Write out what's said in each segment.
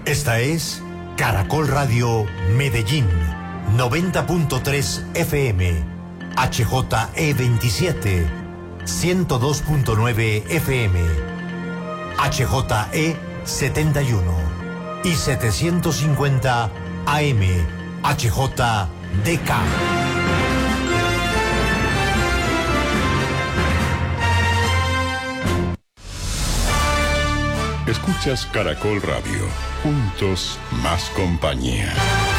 Esta es Caracol Radio Medellín, 90.3 FM, HJE27, 102.9 FM, HJE71 y 750 AM, HJDK. Escuchas Caracol Radio. Juntos, más compañía.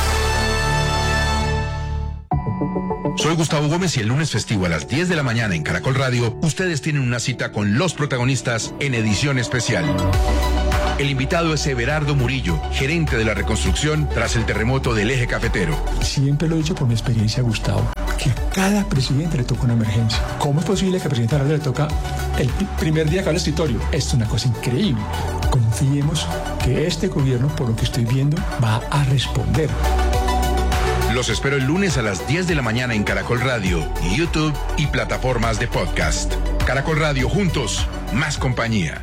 Soy Gustavo Gómez y el lunes festivo a las 10 de la mañana en Caracol Radio, ustedes tienen una cita con los protagonistas en edición especial. El invitado es Everardo Murillo, gerente de la reconstrucción tras el terremoto del Eje Cafetero. Siempre lo he dicho por mi experiencia, Gustavo, que a cada presidente le toca una emergencia. ¿Cómo es posible que al presidente Araujo le toca el primer día que va al escritorio? Esto es una cosa increíble. Confiemos que este gobierno, por lo que estoy viendo, va a responder. Los espero el lunes a las 10 de la mañana en Caracol Radio, YouTube y plataformas de podcast. Caracol Radio, juntos, más compañía.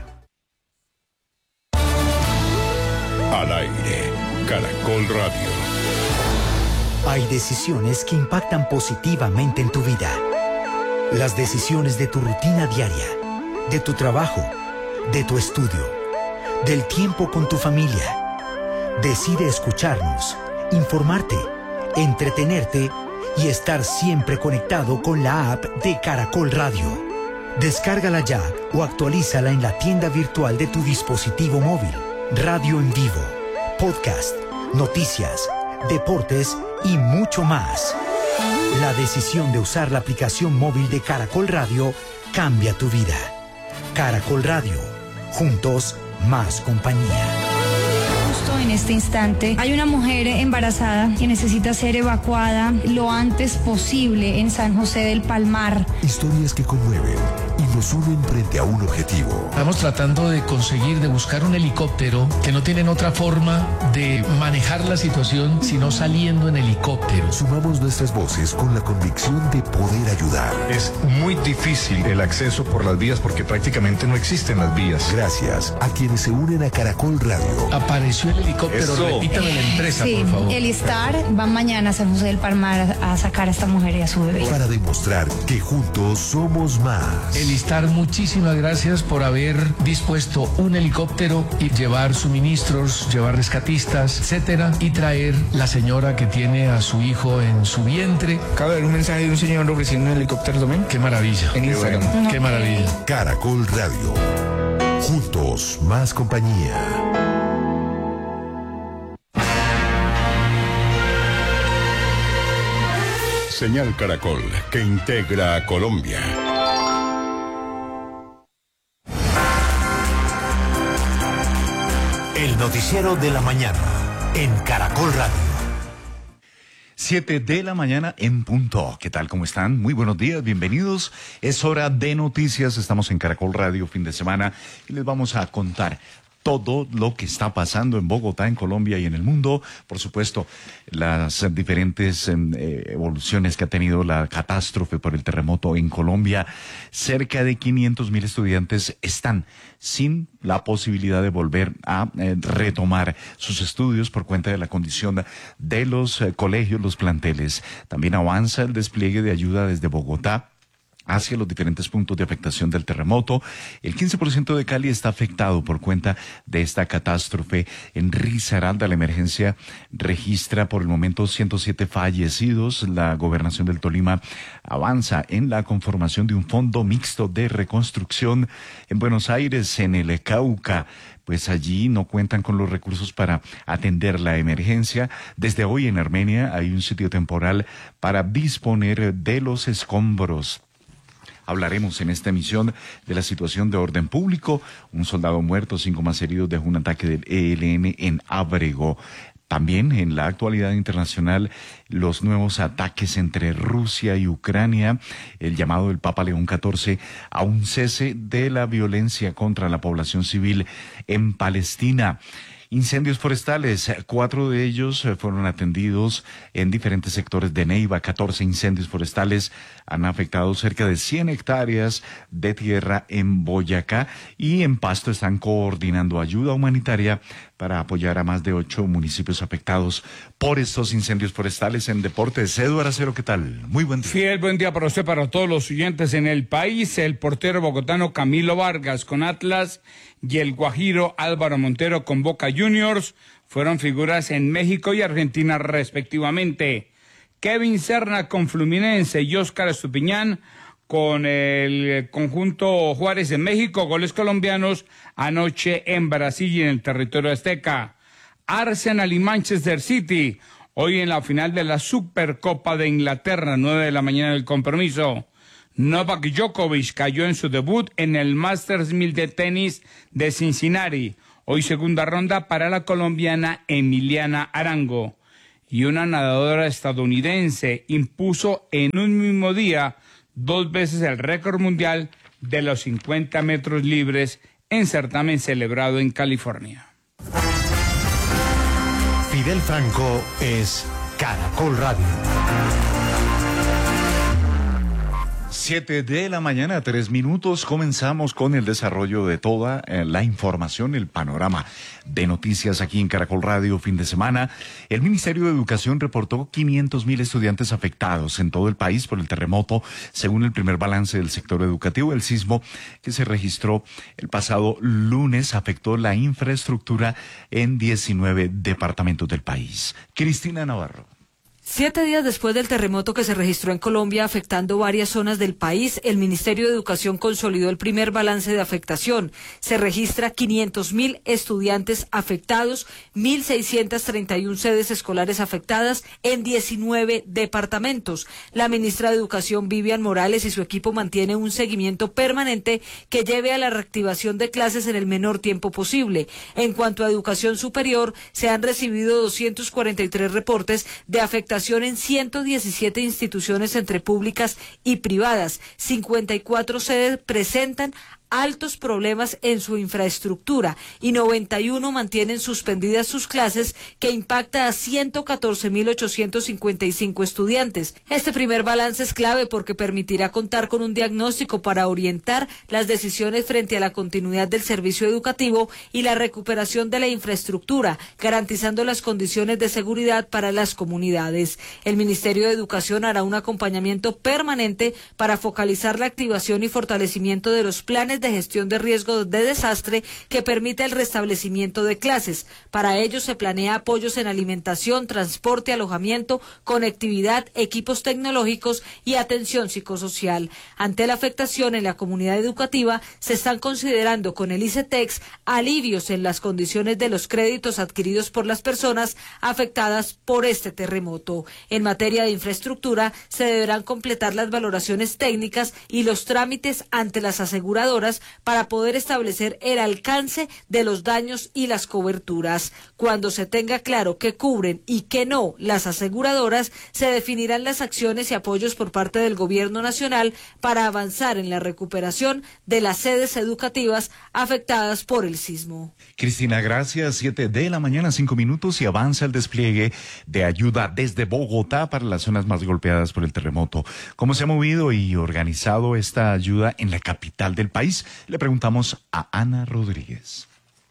Al aire, Caracol Radio. Hay decisiones que impactan positivamente en tu vida. Las decisiones de tu rutina diaria, de tu trabajo, de tu estudio, del tiempo con tu familia. Decide escucharnos, informarte, entretenerte y estar siempre conectado con la app de Caracol Radio. Descárgala ya o actualízala en la tienda virtual de tu dispositivo móvil. Radio en vivo, podcast, noticias, deportes y mucho más. La decisión de usar la aplicación móvil de Caracol Radio cambia tu vida. Caracol Radio, juntos, más compañía. Justo en este instante hay una mujer embarazada que necesita ser evacuada lo antes posible en San José del Palmar. Historias que conmueven y nos unen frente a un objetivo. Estamos tratando de conseguir, de buscar un helicóptero que no tienen otra forma de manejar la situación sino saliendo en helicóptero. Sumamos nuestras voces con la convicción de poder ayudar. Es muy difícil el acceso por las vías porque prácticamente no existen las vías. Gracias a quienes se unen a Caracol Radio. Apareció el helicóptero, repítame la empresa, sí, por favor. El Star va mañana a San José del Palmar a sacar a esta mujer y a su bebé. Para demostrar que juntos somos más. Elistar, muchísimas gracias por haber dispuesto un helicóptero y llevar suministros, llevar rescatistas, etcétera, y traer la señora que tiene a su hijo en su vientre. Acabo de ver un mensaje de un señor ofreciendo un helicóptero también. Qué maravilla. En Instagram. Bueno. Qué maravilla. Caracol Radio. Juntos, más compañía. Señal Caracol, que integra a Colombia. El noticiero de la mañana en Caracol Radio. 7 de la mañana en punto. ¿Qué tal? ¿Cómo están? Muy buenos días, bienvenidos. Es hora de noticias. Estamos en Caracol Radio fin de semana y les vamos a contar todo lo que está pasando en Bogotá, en Colombia y en el mundo. Por supuesto, las diferentes evoluciones que ha tenido la catástrofe por el terremoto en Colombia. Cerca de 500,000 estudiantes están sin la posibilidad de volver a retomar sus estudios por cuenta de la condición de los colegios, los planteles. También avanza el despliegue de ayuda desde Bogotá hacia los diferentes puntos de afectación del terremoto. El 15% de Cali está afectado por cuenta de esta catástrofe. En Risaralda, la emergencia registra por el momento 107 fallecidos. La gobernación del Tolima avanza en la conformación de un fondo mixto de reconstrucción. En Buenos Aires, en el Cauca, pues allí no cuentan con los recursos para atender la emergencia. Desde hoy en Armenia hay un sitio temporal para disponer de los escombros. Hablaremos en esta emisión de la situación de orden público. Un soldado muerto, 5 más heridos de un ataque del ELN en Ábrego. También en la actualidad internacional, los nuevos ataques entre Rusia y Ucrania, el llamado del Papa León XIV a un cese de la violencia contra la población civil en Palestina. Incendios forestales, 4 de ellos fueron atendidos en diferentes sectores de Neiva. 14 incendios forestales han afectado cerca de 100 hectáreas de tierra en Boyacá, y en Pasto están coordinando ayuda humanitaria para apoyar a más de 8 municipios afectados por estos incendios forestales. En deportes, Eduardo Acero, ¿qué tal? Muy buen día. Fiel, buen día para usted, para todos los oyentes en el país. El portero bogotano Camilo Vargas con Atlas y el guajiro Álvaro Montero con Boca Juniors fueron figuras en México y Argentina respectivamente. Kevin Serna con Fluminense y Óscar Estupiñán con el conjunto Juárez en México, goles colombianos anoche en Brasil y en el territorio azteca. Arsenal y Manchester City, hoy en la final de la Supercopa de Inglaterra, 9 de la mañana el compromiso. Novak Djokovic cayó en su debut en el Masters 1000 de tenis de Cincinnati. Hoy segunda ronda para la colombiana Emiliana Arango. Y una nadadora estadounidense impuso en un mismo día 2 veces el récord mundial de los 50 metros libres en certamen celebrado en California. Fidel Franco es Caracol Radio. 7 de la mañana, 3 minutos. Comenzamos con el desarrollo de toda la información, el panorama de noticias aquí en Caracol Radio fin de semana. El Ministerio de Educación reportó 500.000 estudiantes afectados en todo el país por el terremoto, según el primer balance del sector educativo. El sismo que se registró el pasado lunes afectó la infraestructura en 19 departamentos del país. Cristina Navarro. 7 días después del terremoto que se registró en Colombia afectando varias zonas del país, el Ministerio de Educación consolidó el primer balance de afectación. Se registra 500.000 estudiantes afectados, 1.631 sedes escolares afectadas en 19 departamentos. La ministra de Educación, Vivian Morales, y su equipo mantienen un seguimiento permanente que lleve a la reactivación de clases en el menor tiempo posible. En cuanto a educación superior, se han recibido 243 reportes de afectación en 117 instituciones entre públicas y privadas. 54 sedes presentan altos problemas en su infraestructura y 91 mantienen suspendidas sus clases, que impacta a 114.855 estudiantes. Este primer balance es clave porque permitirá contar con un diagnóstico para orientar las decisiones frente a la continuidad del servicio educativo y la recuperación de la infraestructura, garantizando las condiciones de seguridad para las comunidades. El Ministerio de Educación hará un acompañamiento permanente para focalizar la activación y fortalecimiento de los planes de gestión de riesgo de desastre que permite el restablecimiento de clases. Para ello se planea apoyos en alimentación, transporte, alojamiento, conectividad, equipos tecnológicos y atención psicosocial. Ante la afectación en la comunidad educativa, se están considerando con el ICETEX alivios en las condiciones de los créditos adquiridos por las personas afectadas por este terremoto. En materia de infraestructura, se deberán completar las valoraciones técnicas y los trámites ante las aseguradoras para poder establecer el alcance de los daños y las coberturas. Cuando se tenga claro qué cubren y qué no las aseguradoras, se definirán las acciones y apoyos por parte del Gobierno Nacional para avanzar en la recuperación de las sedes educativas afectadas por el sismo. Cristina, gracias. 7 de la mañana, 5 minutos, y avanza el despliegue de ayuda desde Bogotá para las zonas más golpeadas por el terremoto. ¿Cómo se ha movido y organizado esta ayuda en la capital del país? Le preguntamos a Ana Rodríguez.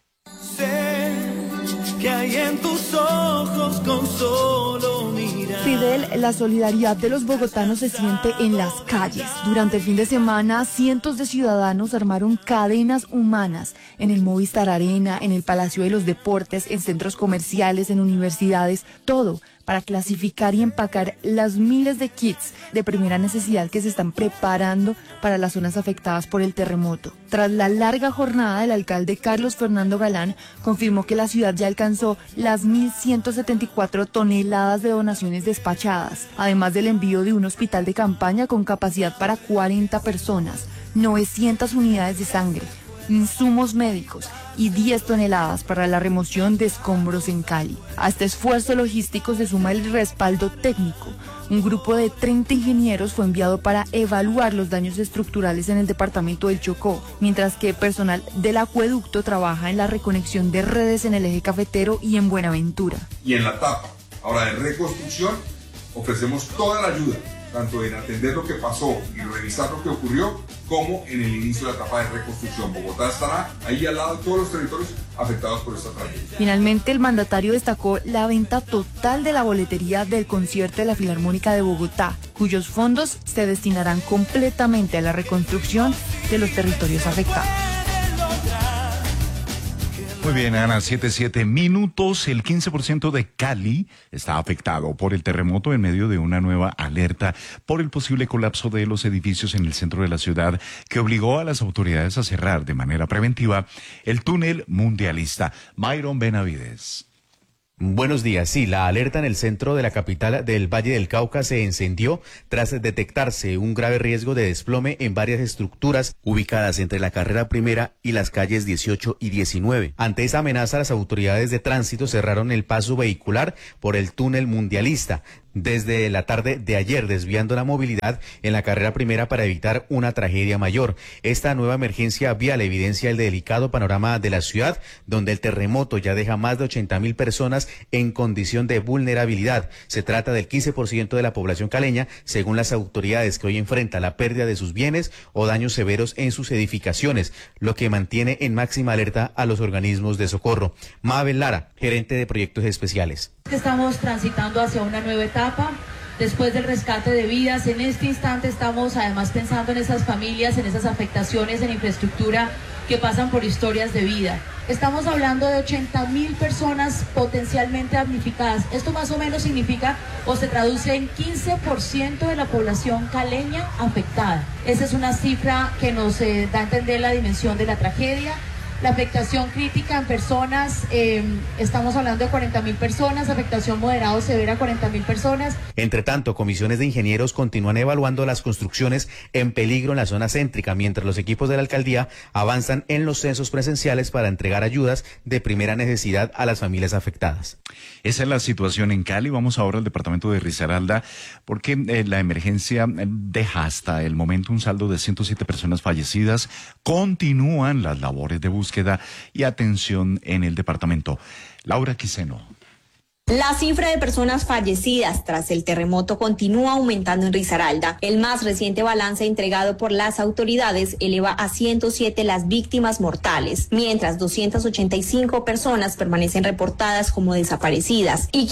Sé que hay en tus ojos con solo mirar. Fidel, la solidaridad de los bogotanos se siente en las calles. Durante el fin de semana, cientos de ciudadanos armaron cadenas humanas en el Movistar Arena, en el Palacio de los Deportes, en centros comerciales, en universidades, todo para clasificar y empacar las miles de kits de primera necesidad que se están preparando para las zonas afectadas por el terremoto. Tras la larga jornada, el alcalde Carlos Fernando Galán confirmó que la ciudad ya alcanzó las 1.174 toneladas de donaciones despachadas, además del envío de un hospital de campaña con capacidad para 40 personas, 900 unidades de sangre, insumos médicos y 10 toneladas para la remoción de escombros en Cali. A este esfuerzo logístico se suma el respaldo técnico. Un grupo de 30 ingenieros fue enviado para evaluar los daños estructurales en el departamento del Chocó, mientras que personal del acueducto trabaja en la reconexión de redes en el eje cafetero y en Buenaventura. Y en la etapa ahora de reconstrucción ofrecemos toda la ayuda, tanto en atender lo que pasó y revisar lo que ocurrió, como en el inicio de la etapa de reconstrucción. Bogotá estará ahí al lado de todos los territorios afectados por esta tragedia. Finalmente, el mandatario destacó la venta total de la boletería del concierto de la Filarmónica de Bogotá, cuyos fondos se destinarán completamente a la reconstrucción de los territorios afectados. Muy bien, Ana, 7 minutos. El 15% de Cali está afectado por el terremoto en medio de una nueva alerta por el posible colapso de los edificios en el centro de la ciudad que obligó a las autoridades a cerrar de manera preventiva el túnel mundialista. Myron Benavides. Buenos días. Sí, la alerta en el centro de la capital del Valle del Cauca se encendió tras detectarse un grave riesgo de desplome en varias estructuras ubicadas entre la carrera primera y las calles 18 y 19. Ante esa amenaza, las autoridades de tránsito cerraron el paso vehicular por el túnel mundialista desde la tarde de ayer, desviando la movilidad en la carrera primera para evitar una tragedia mayor. Esta nueva emergencia vial evidencia el delicado panorama de la ciudad, donde el terremoto ya deja más de 80.000 personas en condición de vulnerabilidad. Se trata del 15% de la población caleña, según las autoridades, que hoy enfrenta la pérdida de sus bienes o daños severos en sus edificaciones, lo que mantiene en máxima alerta a los organismos de socorro. Mabel Lara, gerente de proyectos especiales. Estamos transitando hacia una nueva etapa, después del rescate de vidas. En este instante estamos además pensando en esas familias, en esas afectaciones en infraestructura que pasan por historias de vida. Estamos hablando de 80.000 personas potencialmente damnificadas. Esto más o menos significa o se traduce en 15% de la población caleña afectada. Esa es una cifra que nos da a entender la dimensión de la tragedia. La afectación crítica en personas, estamos hablando de 40.000 personas, afectación moderada o severa 40.000 personas. Entre tanto, comisiones de ingenieros continúan evaluando las construcciones en peligro en la zona céntrica, mientras los equipos de la alcaldía avanzan en los censos presenciales para entregar ayudas de primera necesidad a las familias afectadas. Esa es la situación en Cali. Vamos ahora al departamento de Risaralda, porque la emergencia deja hasta el momento un saldo de 107 personas fallecidas. Continúan las labores de búsqueda y atención en el departamento. Laura Quiseno. La cifra de personas fallecidas tras el terremoto continúa aumentando en Risaralda. El más reciente balance entregado por las autoridades eleva a 107 las víctimas mortales, mientras 285 personas permanecen reportadas como desaparecidas y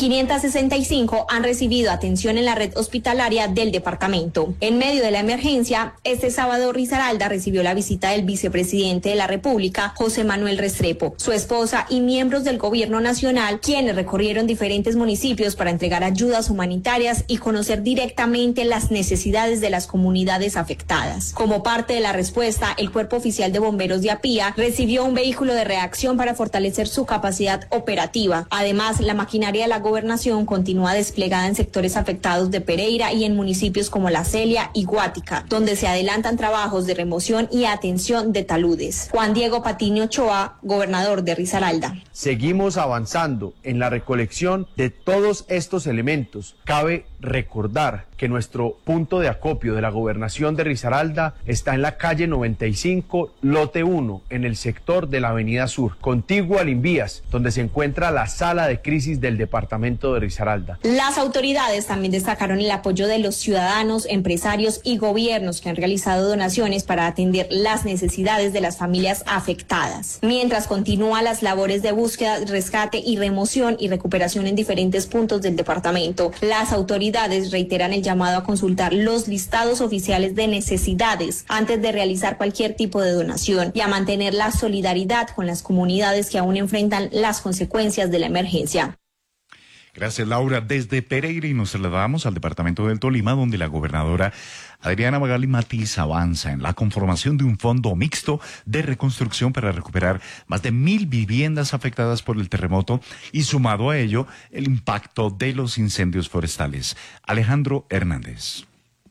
565 han recibido atención en la red hospitalaria del departamento. En medio de la emergencia, este sábado Risaralda recibió la visita del vicepresidente de la República, José Manuel Restrepo, su esposa y miembros del gobierno nacional, quienes recorrieron diferentes municipios para entregar ayudas humanitarias y conocer directamente las necesidades de las comunidades afectadas. Como parte de la respuesta, el Cuerpo Oficial de Bomberos de Apía recibió un vehículo de reacción para fortalecer su capacidad operativa. Además, la maquinaria de la gobernación continúa desplegada en sectores afectados de Pereira y en municipios como La Celia y Guática, donde se adelantan trabajos de remoción y atención de taludes. Juan Diego Patiño Ochoa, gobernador de Risaralda. Seguimos avanzando en la recolección de todos estos elementos. Cabe recordar que nuestro punto de acopio de la gobernación de Risaralda está en la calle 95, lote 1, en el sector de la Avenida Sur, contiguo al Invías, donde se encuentra la sala de crisis del departamento de Risaralda. Las autoridades también destacaron el apoyo de los ciudadanos, empresarios y gobiernos que han realizado donaciones para atender las necesidades de las familias afectadas. Mientras continúan las labores de búsqueda, rescate y remoción y recuperación en diferentes puntos del departamento, las autoridades reiteran el llamado a consultar los listados oficiales de necesidades antes de realizar cualquier tipo de donación y a mantener la solidaridad con las comunidades que aún enfrentan las consecuencias de la emergencia. Gracias, Laura. Desde Pereira y nos trasladamos al departamento del Tolima, donde la gobernadora Adriana Magali Matiz avanza en la conformación de un fondo mixto de reconstrucción para recuperar más de 1.000 viviendas afectadas por el terremoto y, sumado a ello, el impacto de los incendios forestales. Alejandro Hernández.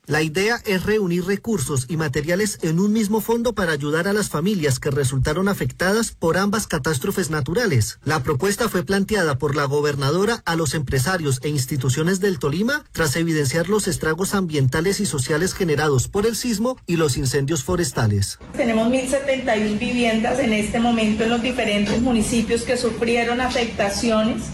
La idea es reunir recursos y materiales en un mismo fondo para ayudar a las familias que resultaron afectadas por ambas catástrofes naturales. La propuesta fue planteada por la gobernadora a los empresarios e instituciones del Tolima tras evidenciar los estragos ambientales y sociales generados por el sismo y los incendios forestales. Tenemos 1.071 viviendas en este momento en los diferentes municipios que sufrieron afectaciones.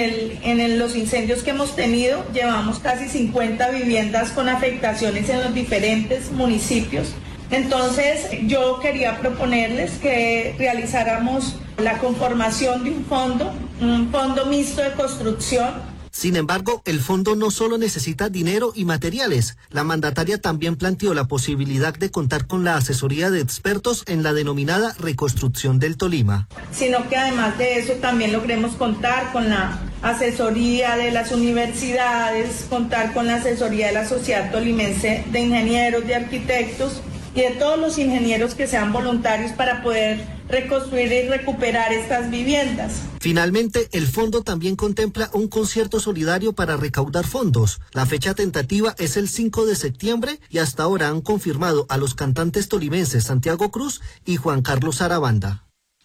En los incendios que hemos tenido, llevamos casi 50 viviendas con afectaciones en los diferentes municipios. Entonces, yo quería proponerles que realizáramos la conformación de un fondo mixto de construcción. Sin embargo, el fondo no solo necesita dinero y materiales. La mandataria también planteó la posibilidad de contar con la asesoría de expertos en la denominada reconstrucción del Tolima. Sino que además de eso también logremos contar con la asesoría de las universidades, contar con la asesoría de la Sociedad Tolimense de Ingenieros, de Arquitectos y de todos los ingenieros que sean voluntarios para poder reconstruir y recuperar estas viviendas. Finalmente, el fondo también contempla un concierto solidario para recaudar fondos. La fecha tentativa es el 5 de septiembre y hasta ahora han confirmado a los cantantes tolimenses Santiago Cruz y Juan Carlos Sarabanda.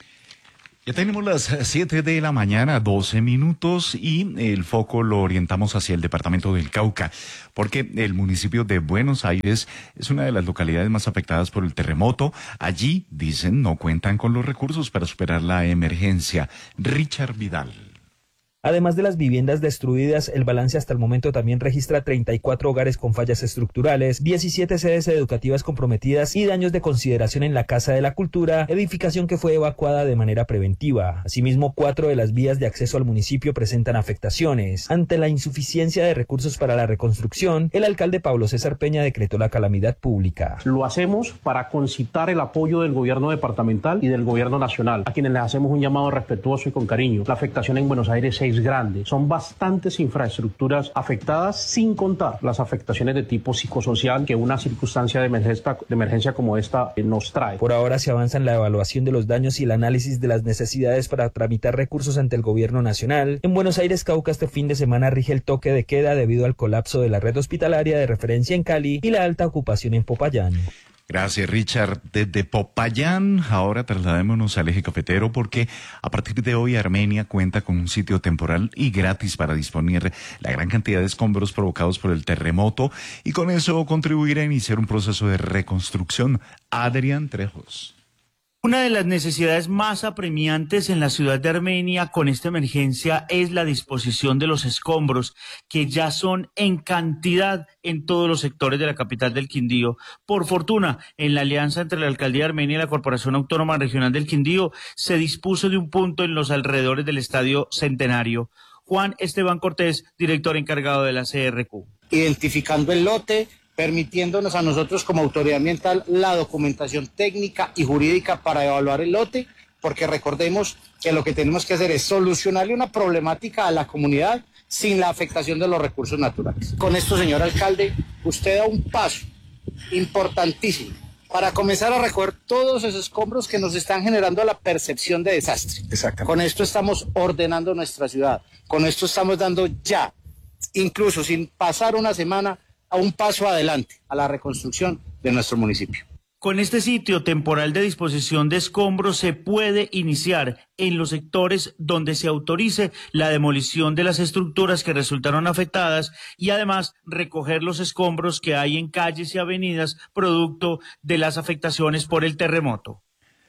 Ya tenemos las 7 de la mañana, 12 minutos, y el foco lo orientamos hacia el departamento del Cauca, porque el municipio de Buenos Aires es una de las localidades más afectadas por el terremoto. Allí, dicen, no cuentan con los recursos para superar la emergencia. Richard Vidal. Además de las viviendas destruidas, el balance hasta el momento también registra 34 hogares con fallas estructurales, 17 sedes educativas comprometidas y daños de consideración en la Casa de la Cultura, edificación que fue evacuada de manera preventiva. Asimismo, 4 de las vías de acceso al municipio presentan afectaciones. Ante la insuficiencia de recursos para la reconstrucción, el alcalde Pablo César Peña decretó la calamidad pública. Lo hacemos para concitar el apoyo del gobierno departamental y del gobierno nacional, a quienes les hacemos un llamado respetuoso y con cariño. La afectación en Buenos Aires es grande. Son bastantes infraestructuras afectadas, sin contar las afectaciones de tipo psicosocial que una circunstancia de emergencia como esta nos trae. Por ahora se avanza en la evaluación de los daños y el análisis de las necesidades para tramitar recursos ante el gobierno nacional. En Buenos Aires, Cauca, este fin de semana rige el toque de queda debido al colapso de la red hospitalaria de referencia en Cali y la alta ocupación en Popayán. Gracias, Richard. Desde Popayán, ahora trasladémonos al eje cafetero porque a partir de hoy Armenia cuenta con un sitio temporal y gratis para disponer la gran cantidad de escombros provocados por el terremoto y con eso contribuir a iniciar un proceso de reconstrucción. Adrián Trejos. Una de las necesidades más apremiantes en la ciudad de Armenia con esta emergencia es la disposición de los escombros, que ya son en cantidad en todos los sectores de la capital del Quindío. Por fortuna, en la alianza entre la Alcaldía de Armenia y la Corporación Autónoma Regional del Quindío, se dispuso de un punto en los alrededores del Estadio Centenario. Juan Esteban Cortés, director encargado de la CRQ. Identificando el lote, permitiéndonos a nosotros como autoridad ambiental la documentación técnica y jurídica para evaluar el lote, porque recordemos que lo que tenemos que hacer es solucionarle una problemática a la comunidad sin la afectación de los recursos naturales. Con esto, señor alcalde, usted da un paso importantísimo para comenzar a recoger todos esos escombros que nos están generando la percepción de desastre. Exactamente. Con esto estamos ordenando nuestra ciudad, con esto estamos dando ya, incluso sin pasar una semana, a un paso adelante a la reconstrucción de nuestro municipio. Con este sitio temporal de disposición de escombros se puede iniciar en los sectores donde se autorice la demolición de las estructuras que resultaron afectadas y además recoger los escombros que hay en calles y avenidas producto de las afectaciones por el terremoto.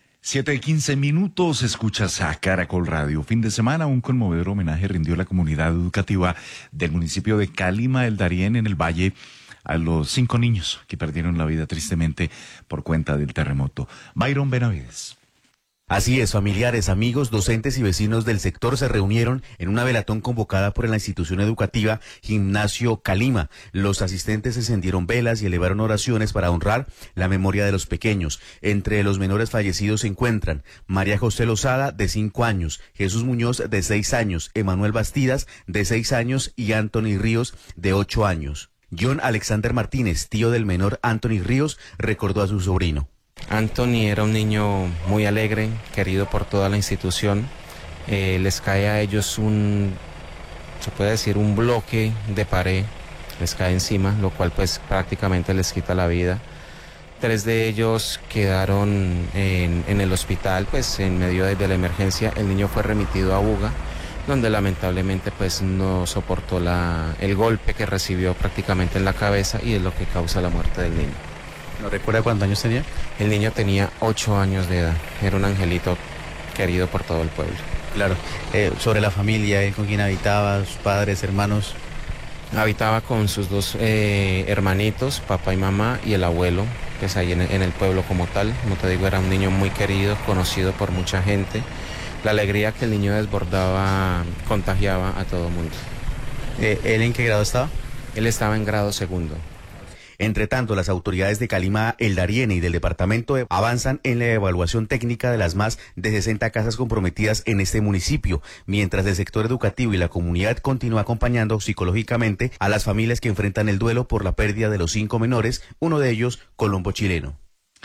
7:15, escuchas a Caracol Radio. Fin de semana, un conmovedor homenaje rindió la comunidad educativa del municipio de Calima del Darién, en el Valle, a los 5 niños que perdieron la vida tristemente por cuenta del terremoto. Byron Benavides. Así es, familiares, amigos, docentes y vecinos del sector se reunieron en una velatón convocada por la institución educativa Gimnasio Calima. Los asistentes encendieron velas y elevaron oraciones para honrar la memoria de los pequeños. Entre los menores fallecidos se encuentran María José Lozada, de 5 años, Jesús Muñoz, de 6 años, Emanuel Bastidas, de 6 años y Anthony Ríos, de 8 años. John Alexander Martínez, tío del menor Anthony Ríos, recordó a su sobrino. Anthony era un niño muy alegre, querido por toda la institución. Les cae a ellos se puede decir, un bloque de pared les cae encima, lo cual pues prácticamente les quita la vida. 3 de ellos quedaron en el hospital, pues en medio de la emergencia. El niño fue remitido a Buga, donde lamentablemente pues no soportó el golpe que recibió prácticamente en la cabeza, y es lo que causa la muerte del niño. ¿No recuerda cuántos años tenía? El niño tenía 8 años de edad, era un angelito querido por todo el pueblo. Claro. Sobre la familia, ¿con quién habitaba? ¿Sus padres, hermanos? Habitaba con sus 2 hermanitos, papá y mamá, y el abuelo, pues ahí en el pueblo como tal. Como te digo, era un niño muy querido, conocido por mucha gente. La alegría que el niño desbordaba contagiaba a todo el mundo. ¿Él en qué grado estaba? Él estaba en grado 2º. Entre tanto, las autoridades de Calima, El Darién y del departamento avanzan en la evaluación técnica de las más de 60 casas comprometidas en este municipio, mientras el sector educativo y la comunidad continúa acompañando psicológicamente a las familias que enfrentan el duelo por la pérdida de los 5 menores, uno de ellos colombo chileno.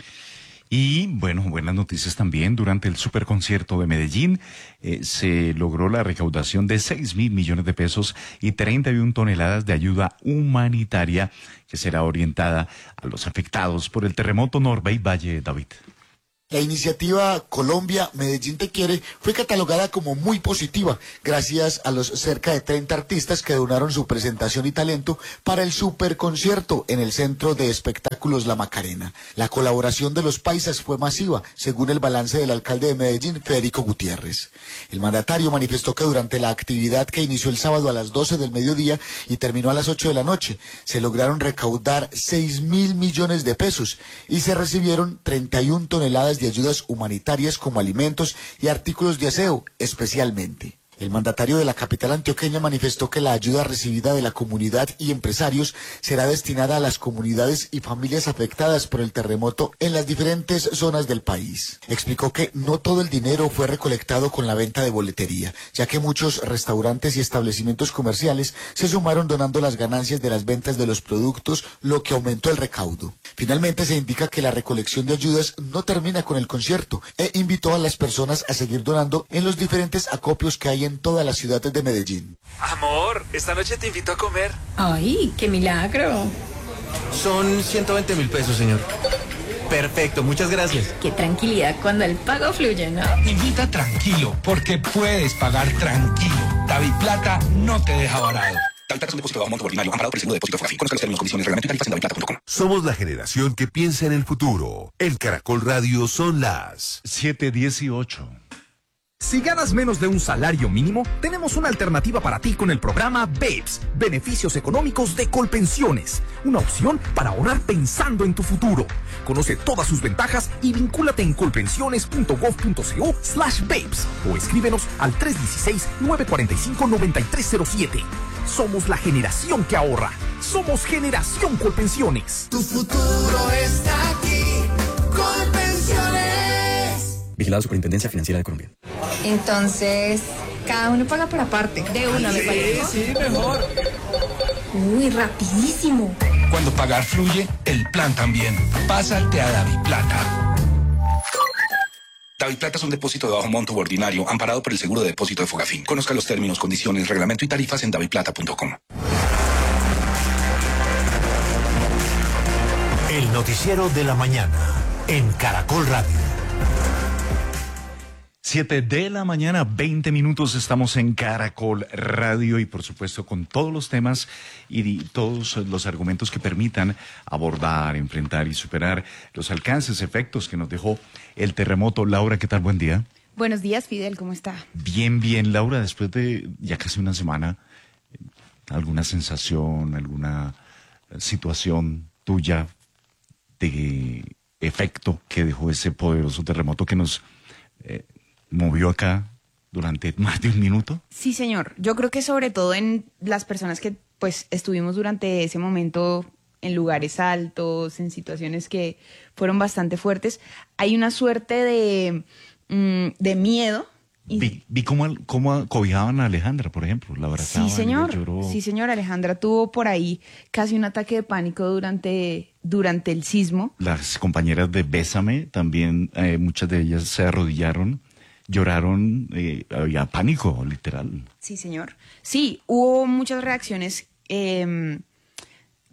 Y bueno, buenas noticias también. Durante el superconcierto de Medellín se logró la recaudación de 6.000 millones de pesos y 31 toneladas de ayuda humanitaria que será orientada a los afectados por el terremoto Norbey Valle. David. La iniciativa Colombia, Medellín te quiere fue catalogada como muy positiva gracias a los cerca de 30 artistas que donaron su presentación y talento para el superconcierto en el Centro de Espectáculos La Macarena. La colaboración de los paisas fue masiva, según el balance del alcalde de Medellín, Federico Gutiérrez. El mandatario manifestó que durante la actividad que inició el sábado a las 12 del mediodía y terminó a las 8 de la noche, se lograron recaudar 6.000 millones de pesos y se recibieron 31 toneladas de ayudas humanitarias como alimentos y artículos de aseo, especialmente. El mandatario de la capital antioqueña manifestó que la ayuda recibida de la comunidad y empresarios será destinada a las comunidades y familias afectadas por el terremoto en las diferentes zonas del país. Explicó que no todo el dinero fue recolectado con la venta de boletería, ya que muchos restaurantes y establecimientos comerciales se sumaron donando las ganancias de las ventas de los productos, lo que aumentó el recaudo. Finalmente se indica que la recolección de ayudas no termina con el concierto e invitó a las personas a seguir donando en los diferentes acopios que hay en todas las ciudades de Medellín. Amor, esta noche te invito a comer. ¡Ay, qué milagro! Son 120.000 pesos, señor. Perfecto, muchas gracias. Qué tranquilidad cuando el pago fluye, ¿no? Invita tranquilo, porque puedes pagar tranquilo. DaviPlata no te deja varado. DaviPlata es un depósito de bajo monto ordinario amparado por el seguro de depósito de Fogafín. Conozca los términos, condiciones, reglamento y tarifas en daviplata.com. Somos la generación que piensa en el futuro. En Caracol Radio son las 7:18. Si ganas menos de un salario mínimo, tenemos una alternativa para ti con el programa BEPS, Beneficios Económicos de Colpensiones, una opción para ahorrar pensando en tu futuro. Conoce todas sus ventajas y vincúlate en colpensiones.gov.co/BEPS o escríbenos al 316-945-9307. Somos la generación que ahorra. Somos Generación Colpensiones. Tu futuro está aquí, Colpensiones. Vigilado Superintendencia Financiera de Colombia. Entonces, cada uno paga por aparte. De una, me parece. Sí, mejor. Uy, rapidísimo. Cuando pagar fluye, el plan también. Pásate a DaviPlata. DaviPlata es un depósito de bajo monto ordinario amparado por el seguro de depósito de Fogafín. Conozca los términos, condiciones, reglamento y tarifas en daviplata.com. El noticiero de la mañana en Caracol Radio. 7:20 a.m, estamos en Caracol Radio y por supuesto con todos los temas y todos los argumentos que permitan abordar, enfrentar y superar los alcances, efectos que nos dejó el terremoto. Laura, ¿qué tal? Buen día. Buenos días, Fidel, ¿cómo está? Bien, bien, Laura, después de ya casi una semana, ¿alguna sensación, alguna situación tuya de efecto que dejó ese poderoso terremoto que nos movió acá durante más de un minuto? Sí, señor. Yo creo que sobre todo en las personas que pues estuvimos durante ese momento en lugares altos, en situaciones que fueron bastante fuertes, hay una suerte de miedo. Vi cómo cobijaban a Alejandra, por ejemplo, la abrazaban. Sí, señor. Lloró. Sí, señor. Alejandra tuvo por ahí casi un ataque de pánico durante el sismo. Las compañeras de Bésame también, muchas de ellas se arrodillaron, lloraron, había pánico, literal. Sí, señor. Sí, hubo muchas reacciones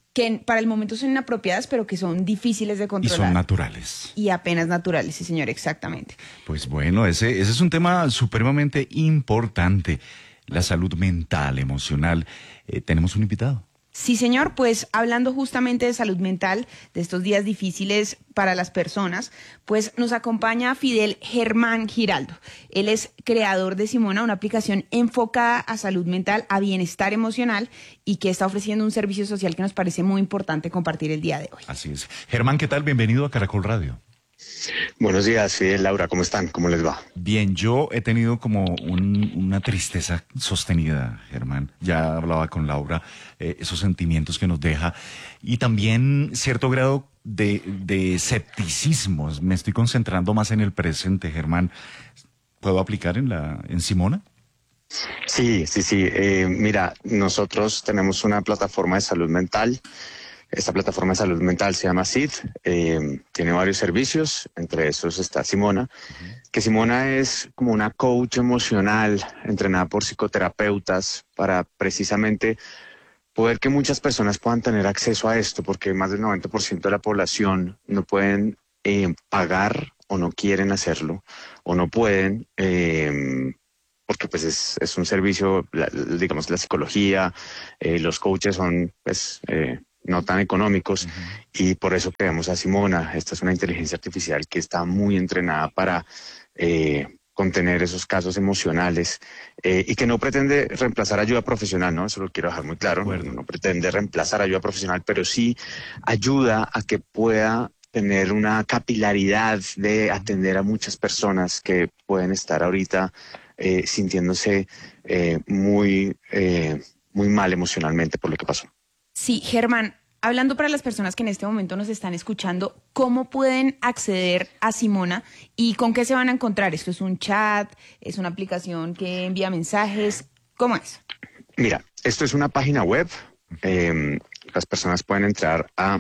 que para el momento son inapropiadas, pero que son difíciles de Y controlar. son naturales. Y apenas naturales, sí señor, exactamente. Pues bueno, ese es un tema supremamente importante. La salud mental, emocional. Tenemos un invitado. Sí, señor, pues hablando justamente de salud mental, de estos días difíciles para las personas, pues nos acompaña Fidel Germán Giraldo. Él es creador de Simona, una aplicación enfocada a salud mental, a bienestar emocional y que está ofreciendo un servicio social que nos parece muy importante compartir el día de hoy. Así es. Germán, ¿qué tal? Bienvenido a Caracol Radio. Buenos días, Fidel, Laura, ¿cómo están? ¿Cómo les va? Bien, yo he tenido como una tristeza sostenida, Germán. Ya hablaba con Laura, esos sentimientos que nos deja y también cierto grado de escepticismo. Me estoy concentrando más en el presente, Germán. ¿Puedo aplicar en Simona? Sí. Mira, nosotros tenemos una plataforma de salud mental. Esta plataforma de salud mental se llama SID, tiene varios servicios, entre esos está Simona, que Simona es como una coach emocional entrenada por psicoterapeutas para precisamente poder que muchas personas puedan tener acceso a esto, porque más del 90% de la población no pueden pagar o no quieren hacerlo o no pueden, porque pues es un servicio, digamos, la psicología, los coaches son pues no tan económicos y por eso creamos a Simona. Esta es una inteligencia artificial que está muy entrenada para contener esos casos emocionales y que no pretende reemplazar ayuda profesional, ¿no? Eso lo quiero dejar muy claro, no pretende reemplazar ayuda profesional, pero sí ayuda a que pueda tener una capilaridad de atender a muchas personas que pueden estar ahorita sintiéndose muy mal emocionalmente por lo que pasó. Sí, Germán, hablando para las personas que en este momento nos están escuchando, ¿cómo pueden acceder a Simona y con qué se van a encontrar? ¿Esto es un chat? ¿Es una aplicación que envía mensajes? ¿Cómo es? Mira, esto es una página web. Las personas pueden entrar a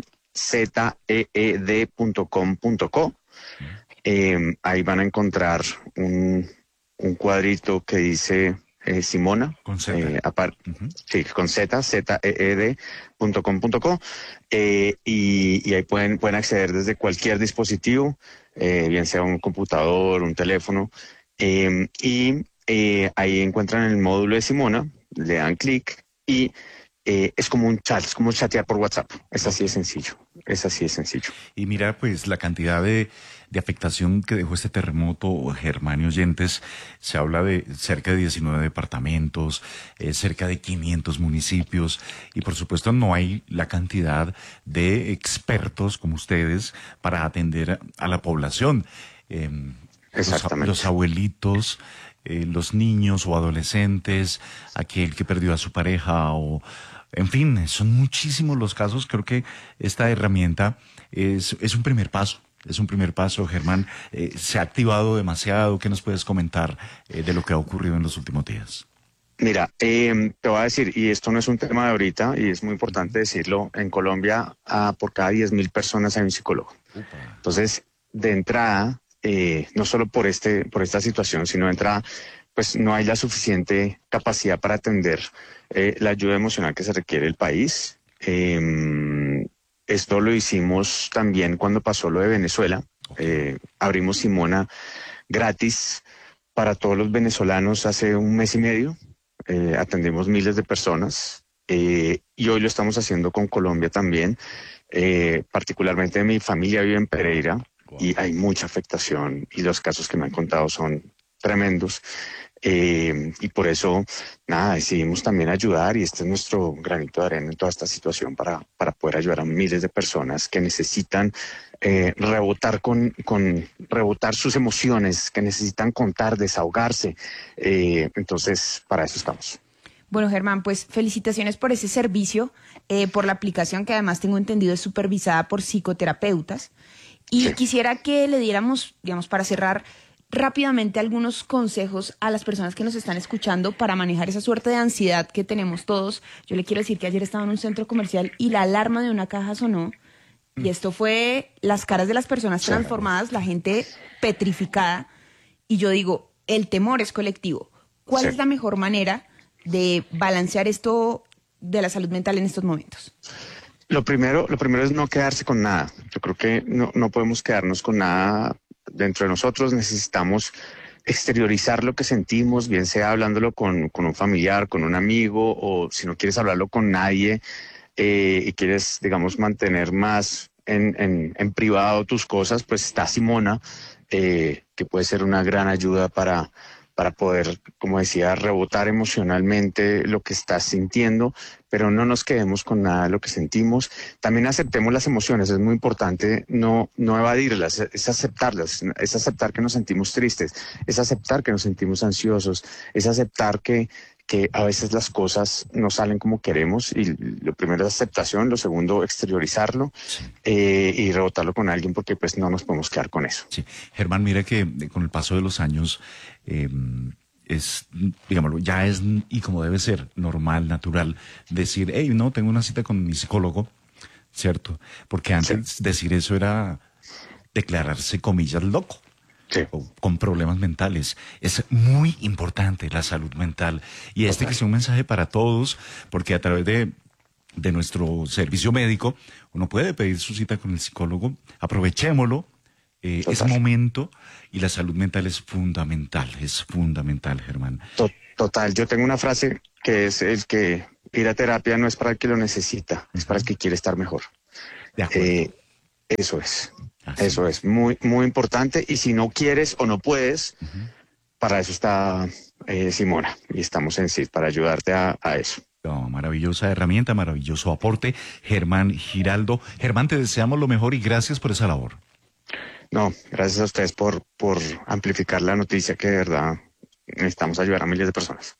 zeed.com.co. Ahí van a encontrar un cuadrito que dice Simona, con Z. Sí, con Z, zeed.com.co, y ahí pueden acceder desde cualquier dispositivo, bien sea un computador, un teléfono, y ahí encuentran el módulo de Simona, le dan clic y es como un chat, es como chatear por WhatsApp. Es así de sencillo, Y mira, pues la cantidad de afectación que dejó este terremoto, Germán y oyentes, se habla de cerca de 19 departamentos, cerca de 500 municipios, y por supuesto no hay la cantidad de expertos como ustedes para atender a la población. Exactamente. Los abuelitos, los niños o adolescentes, aquel que perdió a su pareja o... En fin, son muchísimos los casos. Creo que esta herramienta es un primer paso. Es un primer paso, Germán. Se ha activado demasiado. ¿Qué nos puedes comentar de lo que ha ocurrido en los últimos días? Mira, te voy a decir, y esto no es un tema de ahorita, y es muy importante decirlo, en Colombia por cada 10.000 personas hay un psicólogo. Entonces, de entrada, no solo por esta situación, sino de entrada, pues no hay la suficiente capacidad para atender la ayuda emocional que se requiere el país. Esto lo hicimos también cuando pasó lo de Venezuela. Abrimos Simona gratis para todos los venezolanos hace 1 mes y medio. Atendimos miles de personas y hoy lo estamos haciendo con Colombia también. Particularmente mi familia vive en Pereira y hay mucha afectación y los casos que me han contado son tremendos. Y por eso, decidimos también ayudar y este es nuestro granito de arena en toda esta situación para poder ayudar a miles de personas que necesitan rebotar rebotar sus emociones, que necesitan contar, desahogarse. Entonces, para eso estamos. Bueno, Germán, pues felicitaciones por ese servicio, por la aplicación que además tengo entendido es supervisada por psicoterapeutas. Y quisiera que le diéramos, digamos, para cerrar, rápidamente algunos consejos a las personas que nos están escuchando para manejar esa suerte de ansiedad que tenemos todos. Yo le quiero decir que ayer estaba en un centro comercial y la alarma de una caja sonó y esto fue las caras de las personas transformadas, la gente petrificada. Y yo digo, el temor es colectivo. ¿Cuál es la mejor manera de balancear esto de la salud mental en estos momentos? Lo primero es no quedarse con nada. Yo creo que no podemos quedarnos con nada dentro de nosotros. Necesitamos exteriorizar lo que sentimos, bien sea hablándolo con un familiar, con un amigo, o si no quieres hablarlo con nadie y quieres, digamos, mantener más en privado tus cosas, pues está Simona, que puede ser una gran ayuda para poder, como decía, rebotar emocionalmente lo que estás sintiendo, pero no nos quedemos con nada de lo que sentimos. También aceptemos las emociones, es muy importante no evadirlas, es aceptarlas, es aceptar que nos sentimos tristes, es aceptar que nos sentimos ansiosos, es aceptar que a veces las cosas no salen como queremos, y lo primero es aceptación, lo segundo exteriorizarlo, y rebotarlo con alguien, porque pues no nos podemos quedar con eso. Sí. Germán, mira que con el paso de los años es, digámoslo, ya es, y como debe ser, normal, natural, decir, hey, no, tengo una cita con mi psicólogo, ¿cierto? Porque antes decir eso era declararse, comillas, loco. Sí. O con problemas mentales. Es muy importante la salud mental. Y que sea un mensaje para todos, porque a través de nuestro servicio médico, uno puede pedir su cita con el psicólogo. Aprovechémoslo. Es momento, y la salud mental es fundamental, Germán. Total, yo tengo una frase que es el que ir a terapia no es para el que lo necesita, es para el que quiere estar mejor. De acuerdo. Eso es muy, muy importante, y si no quieres o no puedes, para eso está Simona, y estamos en CID para ayudarte a eso. No, maravillosa herramienta, maravilloso aporte, Germán Giraldo. Germán, te deseamos lo mejor y gracias por esa labor. No, gracias a ustedes por amplificar la noticia, que de verdad necesitamos ayudar a miles de personas.